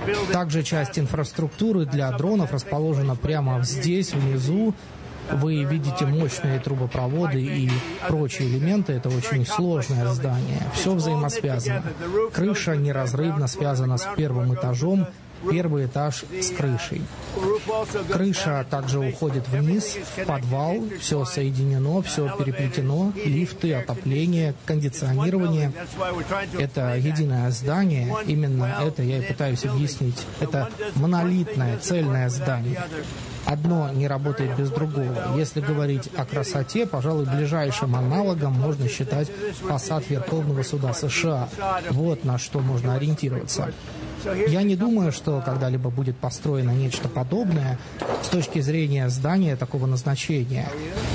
Также часть инфраструктуры для дронов расположена прямо здесь, внизу. Вы видите мощные трубопроводы и прочие элементы. Это очень сложное здание. Все взаимосвязано. Крыша неразрывно связана с первым этажом, первый этаж с крышей. Крыша также уходит вниз, в подвал. Все соединено, все переплетено. Лифты, отопление, кондиционирование. Это единое здание. Именно это я и пытаюсь объяснить. Это монолитное, цельное здание. Одно не работает без другого. Если говорить о красоте, пожалуй, ближайшим аналогом можно считать фасад Верховного суда США. Вот на что можно ориентироваться. Я не думаю, что когда-либо будет построено нечто подобное с точки зрения здания такого назначения.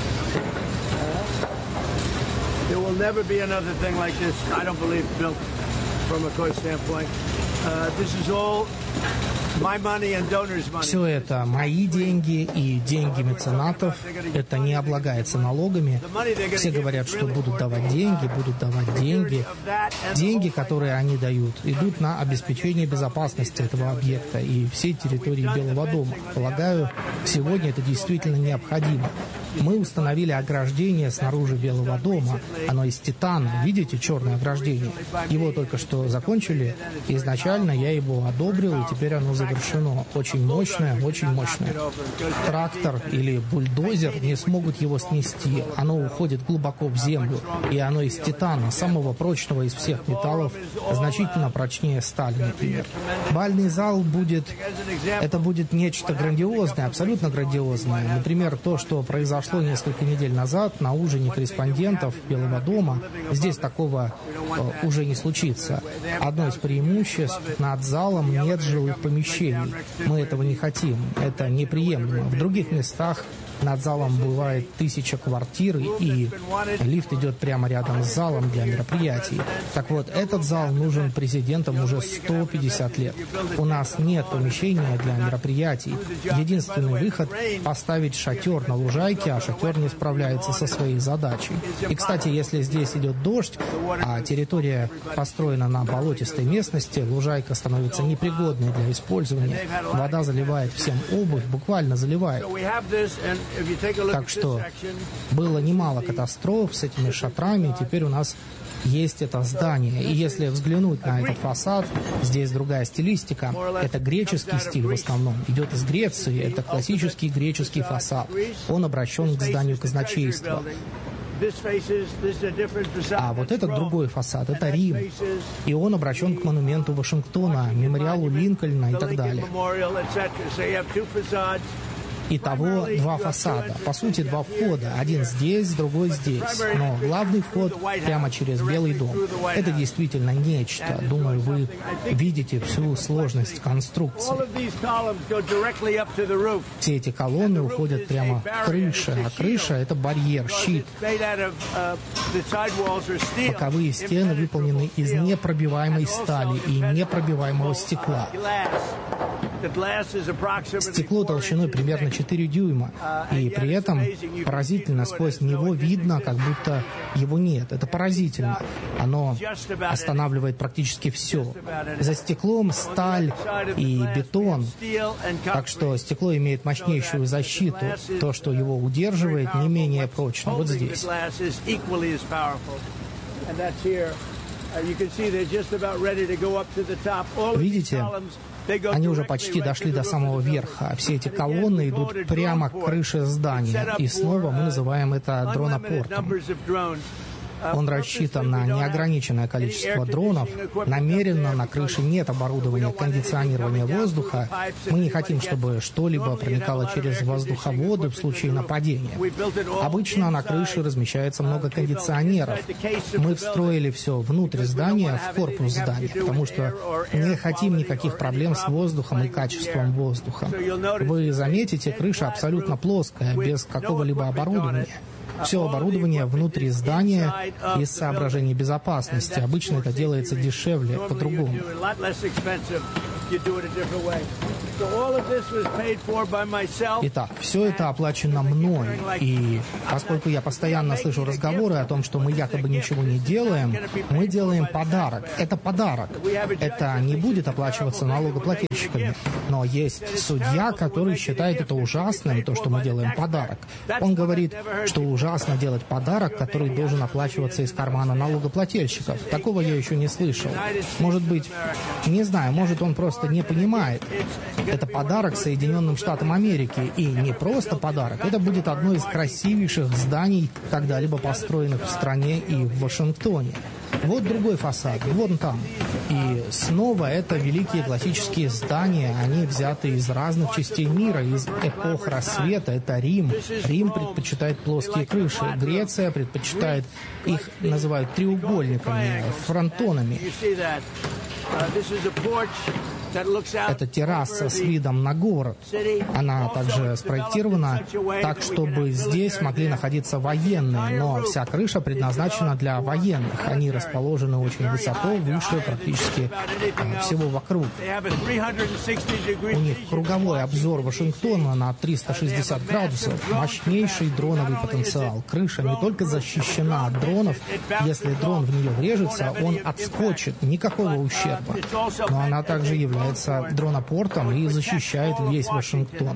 Все это мои деньги и деньги меценатов. Это не облагается налогами. Все говорят, что будут давать деньги. Деньги, которые они дают, идут на обеспечение безопасности этого объекта и всей территории Белого дома. Полагаю, сегодня это действительно необходимо. Мы установили ограждение снаружи Белого дома. Оно из титана. Видите, черное ограждение? Его только что закончили. Изначально я его одобрил, и теперь оно завершено. Очень мощное, очень мощное. Трактор или бульдозер не смогут его снести. Оно уходит глубоко в землю. И оно из титана, самого прочного из всех металлов, значительно прочнее стали, например. Бальный зал будет нечто грандиозное, абсолютно грандиозное. Например, то, что произошло несколько недель назад на ужине корреспондентов Белого дома. Здесь такого уже не случится. Одно из преимуществ: над залом нет жилых помещений. Мы этого не хотим. Это неприемлемо. В других местах над залом бывает 1000 квартир, и лифт идет прямо рядом с залом для мероприятий. Так вот, этот зал нужен президентам уже 150 лет. У нас нет помещения для мероприятий. Единственный выход — поставить шатер на лужайке, а шатер не справляется со своей задачей. И, кстати, если здесь идет дождь, а территория построена на болотистой местности, лужайка становится непригодной для использования. Вода заливает всем обувь, буквально заливает. Так что было немало катастроф с этими шатрами, теперь у нас есть это здание. И если взглянуть на этот фасад, здесь другая стилистика. Это греческий стиль в основном. Идет из Греции. Это классический греческий фасад. Он обращен к зданию казначейства. А вот этот другой фасад, это Рим. И он обращен к монументу Вашингтона, мемориалу Линкольна и так далее. Итого 2 фасада. По сути, 2 входа. Один здесь, другой здесь. Но главный вход прямо через Белый дом. Это действительно нечто. Думаю, вы видите всю сложность конструкции. Все эти колонны уходят прямо к крыше. А крыша — это барьер, щит. Боковые стены выполнены из непробиваемой стали и непробиваемого стекла. Стекло толщиной примерно 4 дюйма, и при этом поразительно, сквозь него видно, как будто его нет. Это поразительно. Оно останавливает практически все. За стеклом сталь и бетон, так что стекло имеет мощнейшую защиту. То, что его удерживает, не менее прочно. Вот здесь. Видите? Они уже почти дошли до самого верха. Все эти колонны идут прямо к крыше здания. И снова мы называем это дронопортом. Он рассчитан на неограниченное количество дронов. Намеренно на крыше нет оборудования кондиционирования воздуха. Мы не хотим, чтобы что-либо проникало через воздуховоды в случае нападения. Обычно на крыше размещается много кондиционеров. Мы встроили все внутрь здания, в корпус здания, потому что не хотим никаких проблем с воздухом и качеством воздуха. Вы заметите, крыша абсолютно плоская, без какого-либо оборудования. Все оборудование внутри здания из соображений безопасности. Обычно это делается дешевле, по-другому. Итак, все это оплачено мной. И поскольку я постоянно слышу разговоры о том, что мы якобы ничего не делаем, мы делаем подарок. Это подарок. Это не будет оплачиваться налогоплательщиком. подарочками. Но есть судья, который считает это ужасным, то, что мы делаем подарок. Он говорит, что ужасно делать подарок, который должен оплачиваться из кармана налогоплательщиков. Такого я еще не слышал. Может быть, не знаю, может он просто не понимает. Это подарок Соединенным Штатам Америки. И не просто подарок. Это будет одно из красивейших зданий, когда-либо построенных в стране и в Вашингтоне. Вот другой фасад, вон там. И снова это великие классические здания, они взяты из разных частей мира, из эпох рассвета. Это Рим. Рим предпочитает плоские крыши. Греция предпочитает, их называют треугольниками, фронтонами. Это терраса с видом на город. Она также спроектирована так, чтобы здесь могли находиться военные, но вся крыша предназначена для военных. Они расположены очень высоко, выше практически всего вокруг. У них круговой обзор Вашингтона на 360 градусов, мощнейший дроновый потенциал. Крыша не только защищена от дронов, если дрон в нее врежется, он отскочит, никакого ущерба. Но она также является дронопортом и защищает весь Вашингтон.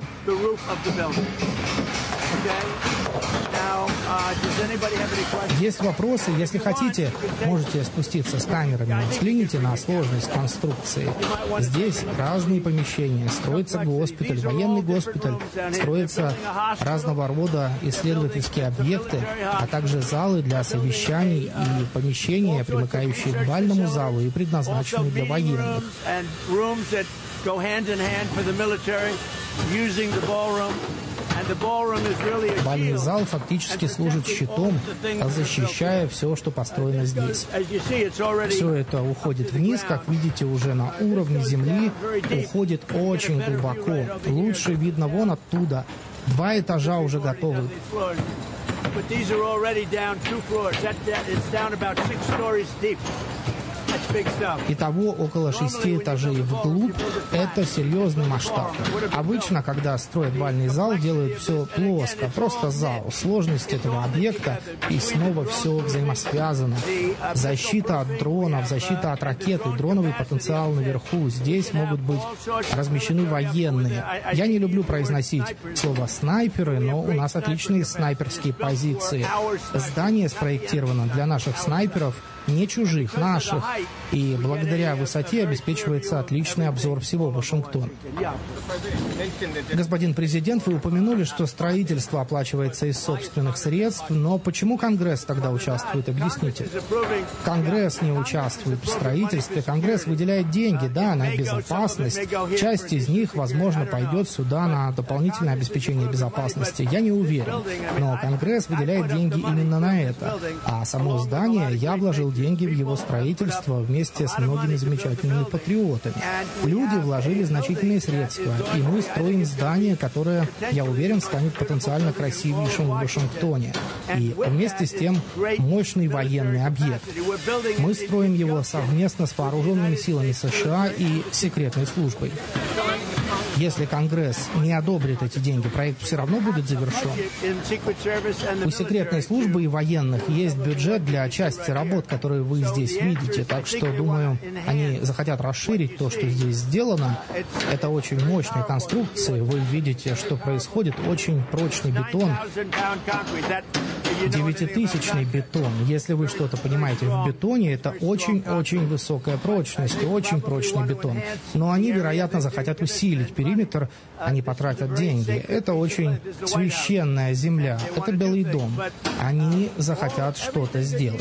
Есть вопросы? Если хотите, можете спуститься с камерами. Взгляните на сложность конструкции. Здесь разные помещения. Строится госпиталь, военный госпиталь. Строятся разного рода исследовательские объекты, а также залы для совещаний и помещения, примыкающие к бальному залу и предназначенные для военных. Бальный зал фактически служит щитом, защищая все, что построено здесь. Все это уходит вниз, как видите, уже на уровне земли, уходит очень глубоко. Лучше видно вон оттуда. 2 этажа уже готовы. Итого около 6 этажей вглубь. Это серьезный масштаб. Обычно, когда строят бальный зал, делают все плоско, просто зал. Сложность этого объекта, и снова все взаимосвязано. Защита от дронов, защита от ракеты, дроновый потенциал наверху. Здесь могут быть размещены военные. Я не люблю произносить слово «снайперы», но у нас отличные снайперские позиции. Здание спроектировано для наших снайперов, не чужих, наших. И благодаря высоте обеспечивается отличный обзор всего Вашингтона. Господин президент, вы упомянули, что строительство оплачивается из собственных средств, но почему Конгресс тогда участвует? Объясните. Конгресс не участвует в строительстве, Конгресс выделяет деньги, да, на безопасность. Часть из них, возможно, пойдет сюда на дополнительное обеспечение безопасности. Я не уверен. Но Конгресс выделяет деньги именно на это. А само здание я вложил деньги в его строительство вместе с многими замечательными патриотами. Люди вложили значительные средства, и мы строим здание, которое, я уверен, станет потенциально красивейшим в Вашингтоне. И вместе с тем мощный военный объект. Мы строим его совместно с вооруженными силами США и секретной службой. Если Конгресс не одобрит эти деньги, проект все равно будет завершен. У секретной службы и военных есть бюджет для части работ, которые вы здесь видите. Так что, думаю, они захотят расширить то, что здесь сделано. Это очень мощные конструкции. Вы видите, что происходит. Очень прочный бетон. 9000-ный бетон. Если вы что-то понимаете в бетоне, это очень-очень высокая прочность, очень прочный бетон. Но они, вероятно, захотят усилить периметр, они потратят деньги. Это очень священная земля. Это Белый дом. Они захотят что-то сделать.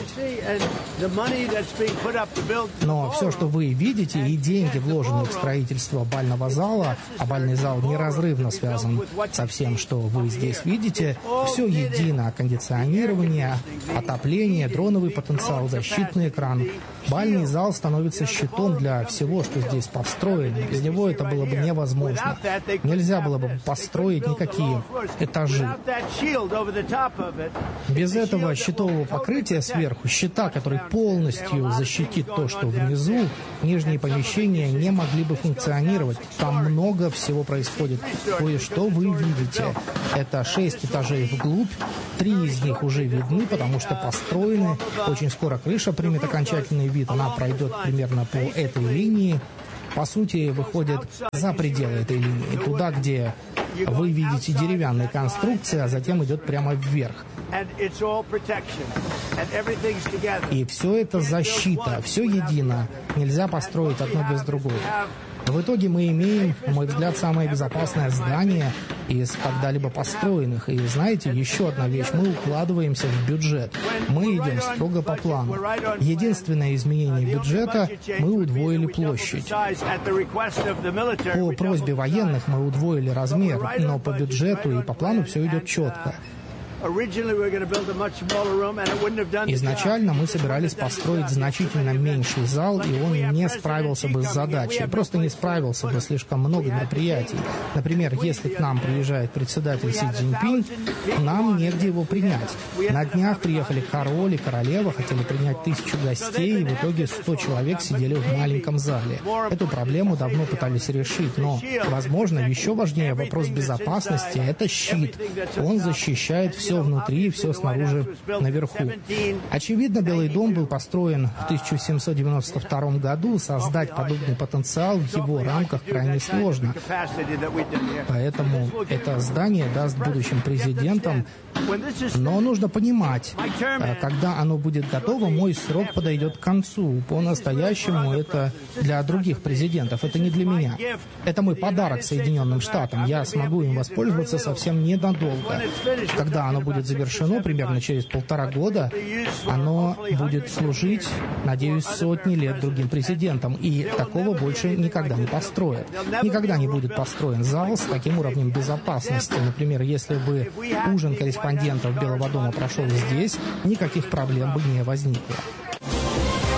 Но все, что вы видите, и деньги, вложенные в строительство бального зала, а бальный зал неразрывно связан со всем, что вы здесь видите, все едино. Кондиционирование, отопление, дроновый потенциал, защитный экран. Бальный зал становится щитом для всего, что здесь построено. Без него это было бы невозможно. Нельзя было бы построить никакие этажи. Без этого щитового покрытия сверху, щита, который полностью защитит то, что внизу, нижние помещения не могли бы функционировать. Там много всего происходит. Кое-что вы видите. Это 6 этажей вглубь. 3 из них уже видны, потому что построены. Очень скоро крыша примет окончательный вид. Она пройдет примерно по этой линии. по сути, выходит за пределы этой линии, туда, где вы видите деревянные конструкции, а затем идет прямо вверх. И все это защита, все едино. Нельзя построить одно без другого. В итоге мы имеем, на мой взгляд, самое безопасное здание из когда-либо построенных. И знаете, еще одна вещь. Мы укладываемся в бюджет. Мы идем строго по плану. Единственное изменение бюджета – мы удвоили площадь. По просьбе военных мы удвоили размер, но по бюджету и по плану все идет четко. Изначально мы собирались построить значительно меньший зал, и он не справился бы с задачей. Просто не справился бы, слишком много мероприятий. Например, если к нам приезжает председатель Си Цзиньпинь, нам негде его принять. На днях приехали король и королева, хотели принять 1000 гостей, и в итоге 100 человек сидели в маленьком зале. Эту проблему давно пытались решить, но, возможно, еще важнее вопрос безопасности – это щит. Он защищает все внутри и все снаружи наверху. Очевидно, Белый дом был построен в 1792 году. Создать подобный потенциал в его рамках крайне сложно. Поэтому это здание даст будущим президентам. Но нужно понимать, когда оно будет готово, мой срок подойдет к концу. По-настоящему это для других президентов, это не для меня. Это мой подарок Соединенным Штатам. Я смогу им воспользоваться совсем ненадолго. Когда оно будет завершено, примерно через 1,5 года, оно будет служить, надеюсь, сотни лет другим президентам. И такого больше никогда не построят. Никогда не будет построен зал с таким уровнем безопасности. Например, если бы ужин корреспондентов Белого дома прошел здесь, никаких проблем бы не возникло.